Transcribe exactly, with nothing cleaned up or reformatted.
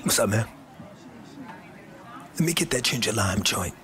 What's up, man? Let me get that ginger lime joint.